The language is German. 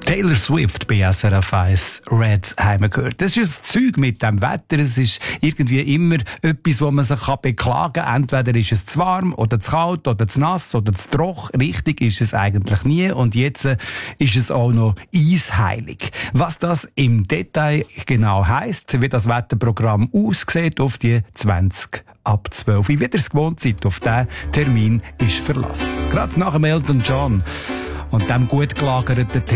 Taylor Swift bei SRF 1 Red haben wir gehört. Das ist ein Zeug mit dem Wetter. Es ist irgendwie immer etwas, wo man sich beklagen kann. Entweder ist es zu warm oder zu kalt oder zu nass oder zu trocken. Richtig ist es eigentlich nie. Und jetzt ist es auch noch eisheilig. Was das im Detail genau heisst, wie das Wetterprogramm aussieht auf die 20 ab 12. Wie ihr es gewohnt seid, auf diesen Termin ist Verlass. Gerade nach dem Elton John und dem gut gelagerten